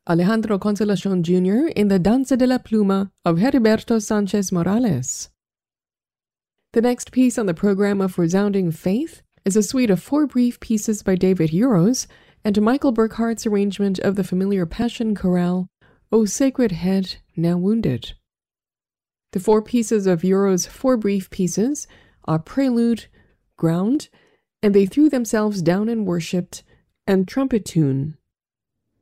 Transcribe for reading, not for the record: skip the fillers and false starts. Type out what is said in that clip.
Alejandro Consolacion Jr. in the Danza de la Pluma of Heriberto Sanchez Morales. The next piece on the program of Resounding Faith is a suite of 4 brief pieces by David Uros and Michael Burkhart's arrangement of the familiar Passion chorale, O Sacred Head, Now Wounded. The 4 pieces of Uros' 4 brief pieces are Prelude, Ground, And They Threw Themselves Down and Worshipped, and Trumpet Tune.